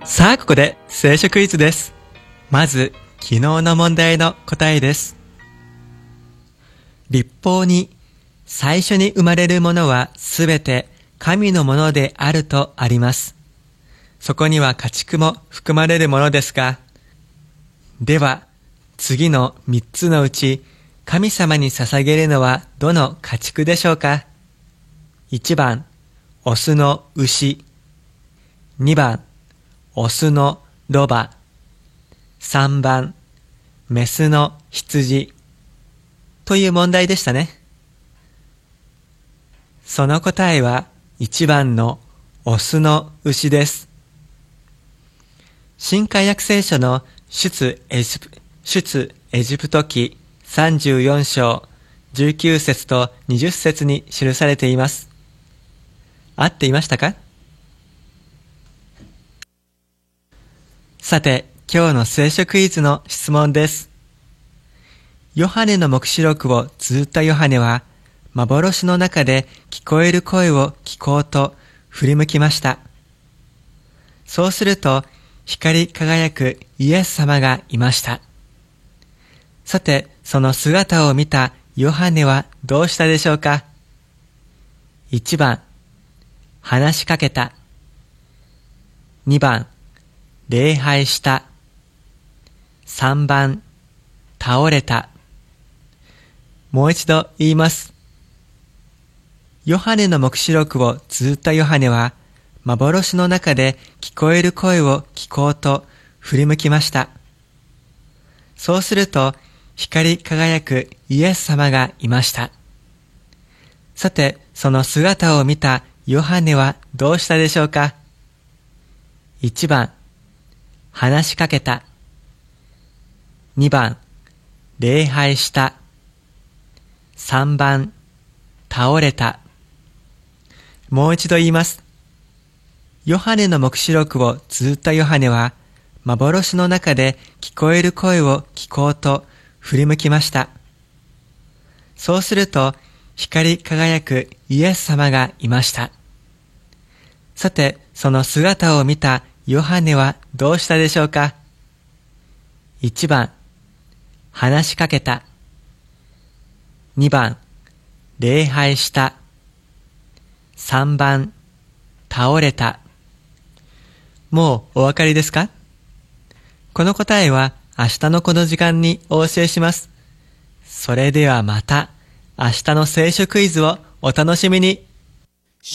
さあ、ここで聖書クイズです。まず、昨日の問題の答えです。律法に、最初に生まれるものはすべて神のものであるとあります。そこには家畜も含まれるものですが、では、次の3つのうち、神様に捧げるのはどの家畜でしょうか？ 1 番、オスの牛。2番、オスのロバ。3番、メスの羊。という問題でしたね。その答えは1番のオスの牛です。新海約聖書の出エジプト記34章19節と20節に記されています。合っていましたか？さて、今日の聖書クイズの質問です。ヨハネの黙示録を綴ったヨハネは、幻の中で聞こえる声を聞こうと振り向きました。そうすると、光り輝くイエス様がいました。さて、その姿を見たヨハネはどうしたでしょうか？ 1 番、話しかけた。2番、礼拝した。3番、倒れた。もう一度言います。ヨハネの黙示録を綴ったヨハネは、幻の中で聞こえる声を聞こうと振り向きました。そうすると、光り輝くイエス様がいました。さて、その姿を見たヨハネはどうしたでしょうか？ 1 番、話しかけた。2番、礼拝した。3番、倒れた。もう一度言います。ヨハネの黙示録を綴ったヨハネは、幻の中で聞こえる声を聞こうと振り向きました。そうすると、光り輝くイエス様がいました。さて、その姿を見たヨハネはどうしたでしょうか？ 1 番、話しかけた。2番、礼拝した。3番、倒れた。もうお分かりですか？この答えは明日のこの時間にお教えします。それではまた明日の聖書クイズをお楽しみに。